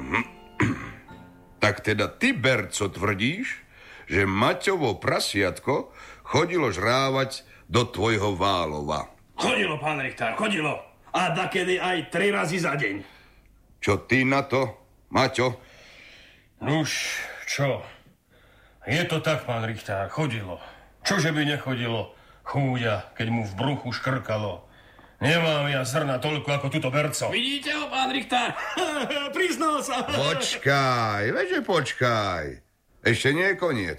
Tak teda ty, Berco, tvrdíš, že Maťovo prasiatko chodilo žrávať do tvojho Válova. Chodilo, pán Richtár, chodilo. A dakedy aj 3 razy za deň. Čo ty na to, Maťo? Nuž, čo? Je to tak, pán Richtár, chodilo. Čože by nechodilo? Chúďa, keď mu v bruchu škrkalo. Nemám ja zrna toľko ako tuto Berco. Vidíte ho, pán Richtár? Priznal sa. Počkaj, veďže počkaj. Ešte nie je koniec.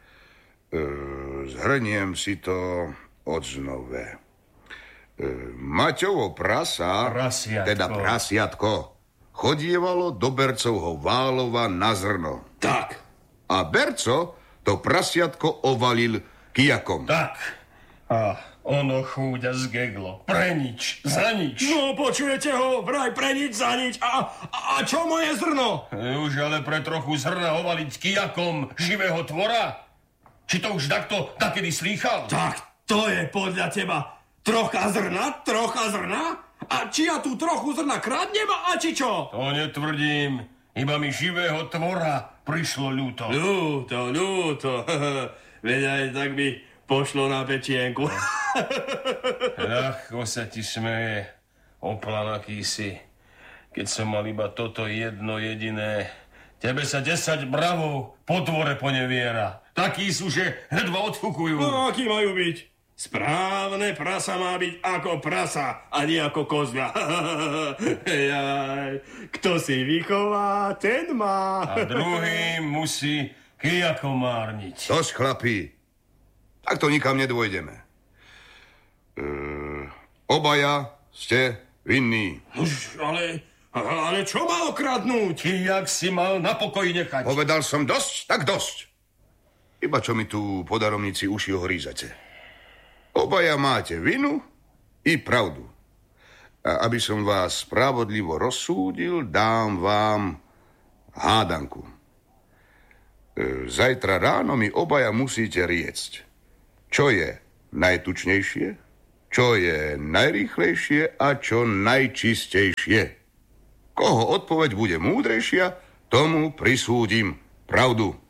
Zhrniem si to odznove. Maťovo prasiatko, chodievalo do Bercovho Válova na zrno. Tak. A Berco to prasiatko ovalil kijakom. Tak. A ono chúďa zgeglo. Pre nič, za nič. No, počujete ho, vraj pre nič, za nič. A čo moje zrno? Už ale pre trochu zrna ovaliť kijakom živého tvora? Či to už takedy slýchal? Tak, to je podľa teba trocha zrna? A či ja tu trochu zrna kradnem, a či čo? To netvrdím. Iba mi živého tvora prišlo ľúto. Ľúto. Veď aj tak by pošlo na pečienku. Ľahko sa ti smeje, oplanaký si. Keď som mal iba toto jedno jediné, tebe sa 10 bravov po dvore poneviera. Takí sú, že hnedva odfúkujú. No, akí majú byť? Správne prasa má byť ako prasa, a nie ako kozľa. Jaj, kto si vychová, ten má. A druhý musí kijakomárniť. Dosť, chlapí. Tak to nikam nedôjdeme. Obaja ste vinní. Ale čo má okradnúť? Kijak si mal na pokoji nechať. Povedal som dosť, tak dosť. Iba čo mi tu po daromnici uši ohrízate. Obaja máte vinu i pravdu. A aby som vás spravodlivo rozsúdil, dám vám hádanku. Zajtra ráno mi obaja musíte riecť. Čo je najtučnejšie, čo je najrýchlejšie a čo najčistejšie. Koho odpoveď bude múdrejšia, tomu prisúdim pravdu.